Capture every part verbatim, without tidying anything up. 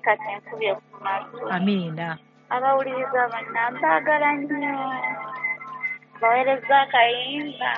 kati nkubye ku maaso. Amiina. Abawuliriza bonna mbaagala nnyo. Baweereza akayimba.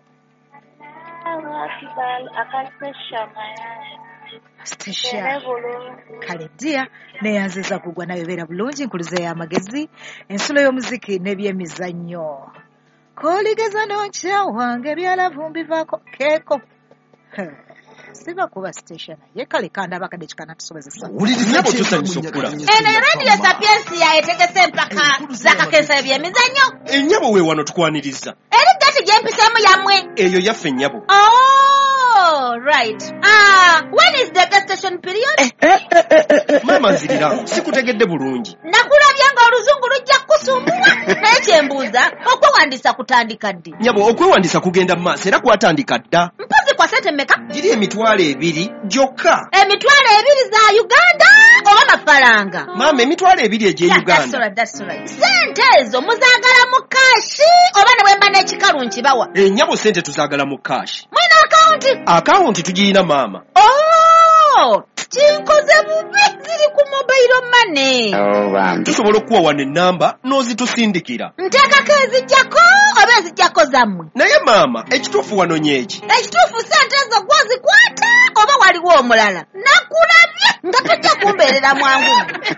Stasha kale ddia neyanziza kugwa nayo beera bulungi nkuluze y'amagezi ensulo y'omuziki n'ebyemizannyo kooligeza n'onkya wange byalavu mbivaako keeko siba kuba Stasha naye kale kandaba kadde kikana tusobozesa nyabo tusanyusa okula eno radio sapiensia etegese empaka zakakensa ebyemizannyo ennyabo we wano tukwaniriza eri gati gyempiseemu yammwe eyo yaffe ennyabo. Oh, right. Ah, when is the gas station period? Eh, eh, eh, eh, eh, mama nzirira sikutegedde bulungi. Nakulabya nga oluzungu lujja kusumbua naye kyembuuza okwewandiisa kutandika ddi? Nyabo okwewandiisa kugenda mu maaso era kwatandika dda. Mpozi kwa sente mmeka? Giri emitwalo ebiri gyokka. Emitwalo ebiri za Uganda oba mafalanga? Mama emitwalo ebiri egy'e Yeah, Uganda. that's right, that's right. Sente ezo muzaagala mu kashi oba ne bwemba n'ekikalu nkibawa? Ennyabo sente tuzaagala mu kashi. Mwina akawunti? Akawunti tugirina maama. Oh, kinkoze bubi ziri ku mobile money. Oh, bambi. Tusobola okuwa wano ennamba n'ozitusindikira. Nteekako ezijjako oba ezijjako zammwe? Naye maama ekituufu wano nyeeki. Ekituufu sente ezo gwozikwata oba waliwo omulala? Nakulabye nga tojja kumbeerera mwangu.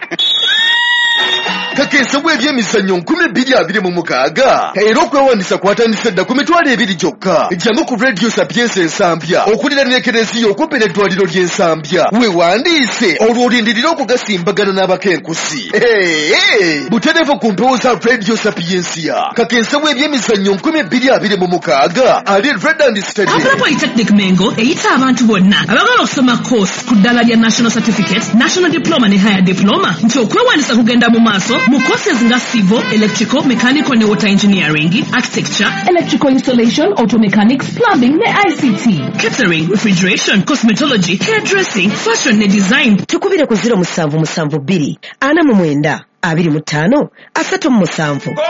Kakensa bw'ebyemizannyo nkumi bbiri abiri mu mukaaga era okwewandiisa kwatandise dda ku mitwalo ebiri gyokka. Jjangu ku radio sapiensi ensambya okulira Ekereziya okumpi n'eddwaliro ly'ensambya weewandiise olwo olindirire okugasimbagana n'abakenkusi. Butereevu ku mpewo za radio sapiensiya. Kakensa bw'ebyemizannyo nkumi bbiri abiri mu mukaaga ali Red and Stadium. After Polytechnic Mengo eyita abantu bonna abagala okusoma course ku ddala lya National Certificate, National Diploma ne Higher Diploma nti okwewandiisa kugenda mu maaso mu courses nga civil, electrical, mechanical ne water engineering, architecture, electrical installation, auto mechanics, plumbing ne I C T, catering, refrigeration, cosmetology, hairdressing, fashion ne design. Tukubire ku zero musanvu musanvu bbiri ana mu mwenda abiri mu ttaano asatu mu musanvu.